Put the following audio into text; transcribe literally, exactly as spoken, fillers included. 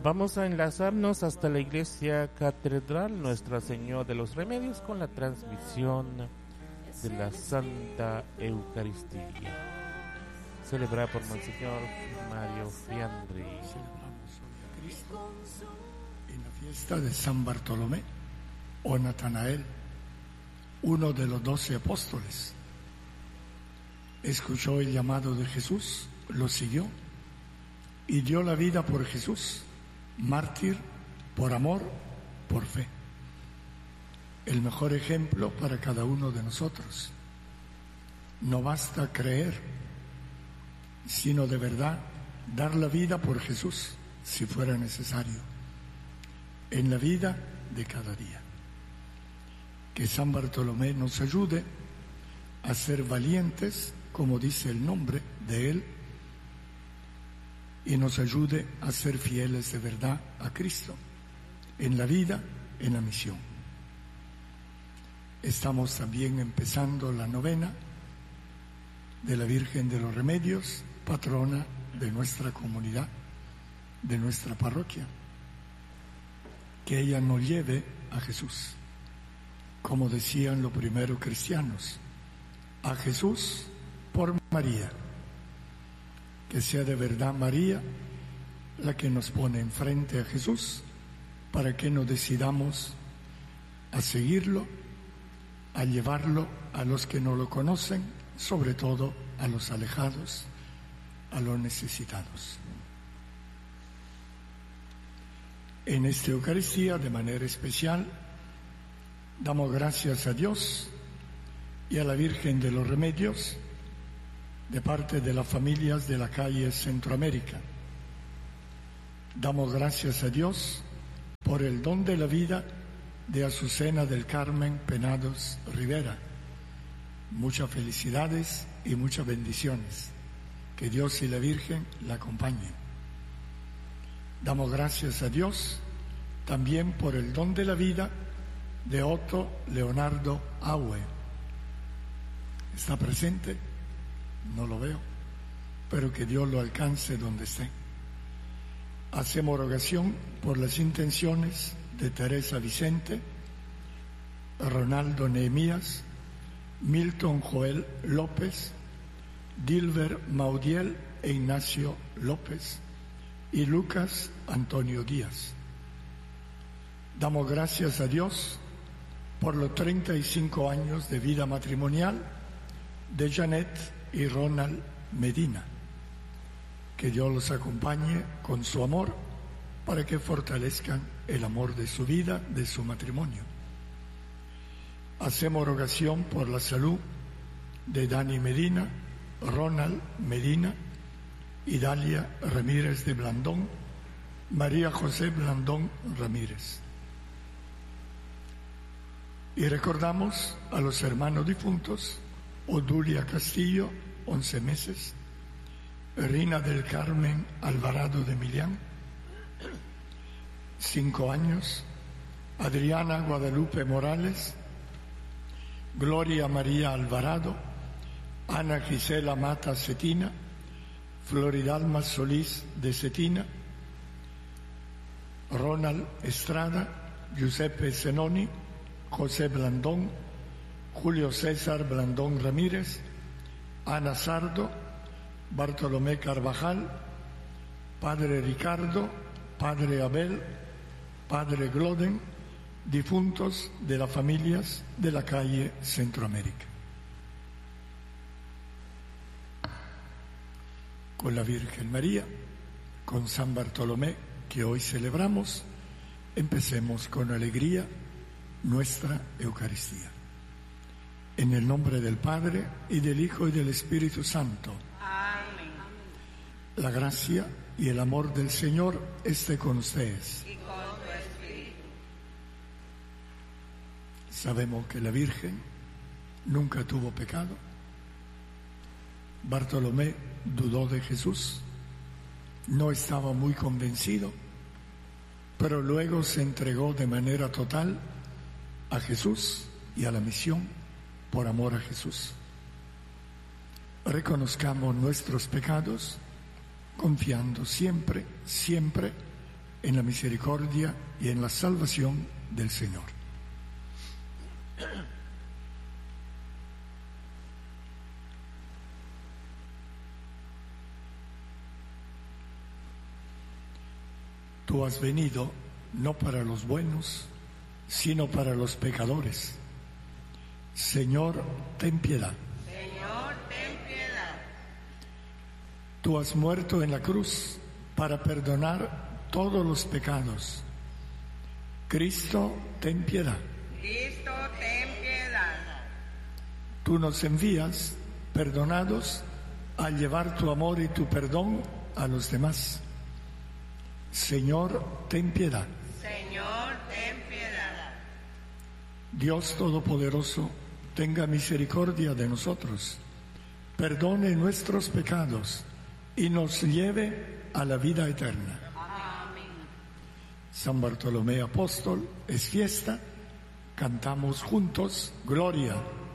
Vamos a enlazarnos hasta la iglesia catedral Nuestra Señora de los Remedios con la transmisión de la Santa Eucaristía, celebrada por Monseñor Mario Fiandri. Celebramos hoy a Cristo en la fiesta de San Bartolomé o Natanael, uno de los doce apóstoles. Escuchó el llamado de Jesús, lo siguió y dio la vida por Jesús, mártir por amor, por fe. El mejor ejemplo para cada uno de nosotros. No basta creer, sino de verdad dar la vida por Jesús, si fuera necesario, en la vida de cada día. Que San Bartolomé nos ayude a ser valientes, como dice el nombre de él, y nos ayude a ser fieles de verdad a Cristo, en la vida, en la misión. Estamos también empezando la novena de la Virgen de los Remedios, patrona de nuestra comunidad, de nuestra parroquia. Que ella nos lleve a Jesús, como decían los primeros cristianos, a Jesús por María. Que sea de verdad María la que nos pone enfrente a Jesús para que nos decidamos a seguirlo, a llevarlo a los que no lo conocen, sobre todo a los alejados, a los necesitados. En esta Eucaristía, de manera especial, damos gracias a Dios y a la Virgen de los Remedios de parte de las familias de la calle Centroamérica. Damos gracias a Dios por el don de la vida de Azucena del Carmen Penados Rivera. Muchas felicidades y muchas bendiciones. Que Dios y la Virgen la acompañen. Damos gracias a Dios también por el don de la vida de Otto Leonardo Aue. ¿Está presente? No lo veo, pero que Dios lo alcance donde esté. Hacemos rogación por las intenciones de Teresa Vicente, Ronaldo Nehemías, Milton Joel López, Dilber Maudiel e Ignacio López y Lucas Antonio Díaz. Damos gracias a Dios por los treinta y cinco años de vida matrimonial de Janet y Ronald Medina. Que Dios los acompañe con su amor para que fortalezcan el amor de su vida, de su matrimonio. Hacemos rogación por la salud de Dani Medina, Ronald Medina y Dalia Ramírez de Blandón, María José Blandón Ramírez. Y recordamos a los hermanos difuntos: Odulia Castillo, once meses, Rina del Carmen Alvarado de Millán, cinco años, Adriana Guadalupe Morales, Gloria María Alvarado, Ana Gisela Mata Cetina, Floridalma Solís de Cetina, Ronald Estrada, Giuseppe Zenoni, José Blandón, Julio César Blandón Ramírez, Ana Sardo, Bartolomé Carvajal, Padre Ricardo, Padre Abel, Padre Gloden, difuntos de las familias de la calle Centroamérica. Con la Virgen María, con San Bartolomé, que hoy celebramos, empecemos con alegría nuestra Eucaristía. En el nombre del Padre, y del Hijo, y del Espíritu Santo. Amén. La gracia y el amor del Señor esté con ustedes. Y con tu espíritu. Sabemos que la Virgen nunca tuvo pecado. Bartolomé dudó de Jesús, no estaba muy convencido, pero luego se entregó de manera total a Jesús y a la misión por amor a Jesús. Reconozcamos nuestros pecados, confiando siempre, siempre en la misericordia y en la salvación del Señor. Tú has venido no para los buenos, sino para los pecadores. Señor, ten piedad. Señor, ten piedad. Tú has muerto en la cruz para perdonar todos los pecados. Cristo, ten piedad. Cristo, ten piedad. Tú nos envías, perdonados, a llevar tu amor y tu perdón a los demás. Señor, ten piedad. Señor, ten piedad. Dios Todopoderoso, tenga misericordia de nosotros, perdone nuestros pecados y nos lleve a la vida eterna. Amén. San Bartolomé Apóstol, es fiesta, cantamos juntos, Gloria